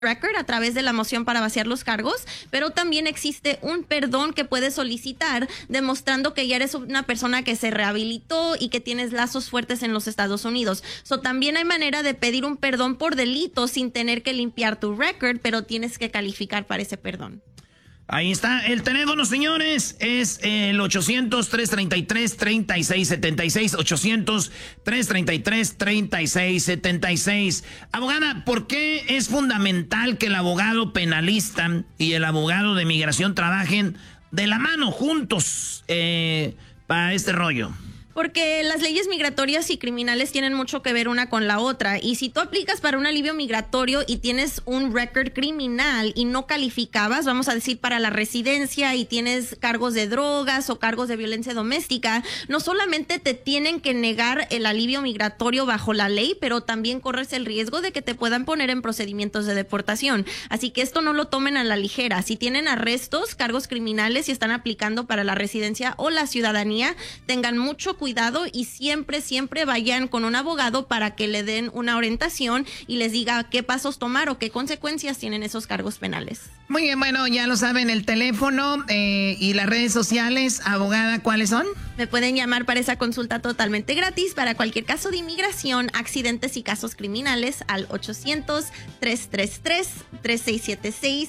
record a través de la moción para vaciar los cargos, pero también existe un perdón que puedes solicitar demostrando que ya eres una persona que se rehabilitó y que tienes lazos fuertes en los Estados Unidos. También hay manera de pedir un perdón por delito sin tener que limpiar tu record, pero tienes que calificar para ese perdón. Ahí está. El teléfono, señores, es el 800-333-3676. 800-333-3676. Abogada, ¿por qué es fundamental que el abogado penalista y el abogado de migración trabajen de la mano juntos para este rollo? Porque las leyes migratorias y criminales tienen mucho que ver una con la otra. Y si tú aplicas para un alivio migratorio y tienes un récord criminal y no calificabas, vamos a decir, para la residencia y tienes cargos de drogas o cargos de violencia doméstica, no solamente te tienen que negar el alivio migratorio bajo la ley, pero también corres el riesgo de que te puedan poner en procedimientos de deportación. Así que esto no lo tomen a la ligera. Si tienen arrestos, cargos criminales y están aplicando para la residencia o la ciudadanía, tengan mucho cuidado y siempre vayan con un abogado para que le den una orientación y les diga qué pasos tomar o qué consecuencias tienen esos cargos penales. Muy bien, bueno, ya lo saben, el teléfono y las redes sociales. Abogada, ¿cuáles son? Me pueden llamar para esa consulta totalmente gratis para cualquier caso de inmigración, accidentes y casos criminales al 800-333-3676,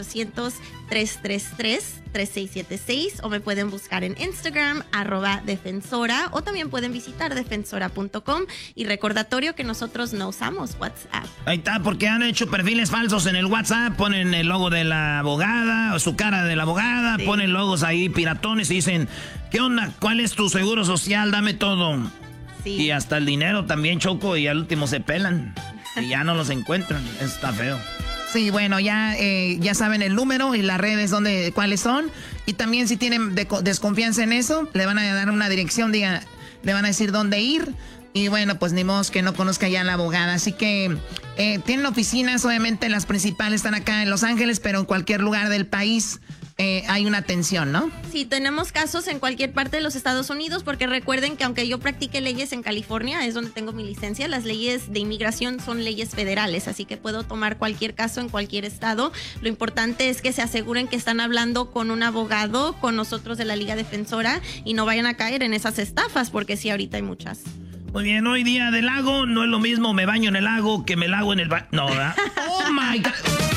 800-333-3676, o me pueden buscar en Instagram, @defensora, o también pueden visitar defensora.com. Y recordatorio que nosotros no usamos WhatsApp. Ahí está, porque han hecho perfiles falsos en el WhatsApp, ponen el logo de la abogada o su cara de la abogada, sí. Ponen logos ahí piratones y dicen, ¿qué onda? ¿Cuál es tu seguro social? Dame todo. Sí. Y hasta el dinero también, Choco, y al último se pelan y ya no los encuentran. Eso está feo. Sí, bueno, ya saben el número y las redes cuáles son. Y también si tienen desconfianza en eso, le van a dar una dirección, le van a decir dónde ir. Y bueno, pues ni modo que no conozca ya a la abogada. Así que tienen oficinas, obviamente las principales están acá en Los Ángeles, pero en cualquier lugar del país hay una atención, ¿no? Sí, tenemos casos en cualquier parte de los Estados Unidos, porque recuerden que aunque yo practique leyes en California, es donde tengo mi licencia, las leyes de inmigración son leyes federales, así que puedo tomar cualquier caso en cualquier estado. Lo importante es que se aseguren que están hablando con un abogado, con nosotros de la Liga Defensora, y no vayan a caer en esas estafas, porque sí, ahorita hay muchas. Muy bien, hoy día del lago, no es lo mismo me baño en el lago que me lago en el no, ¿verdad? Oh my God.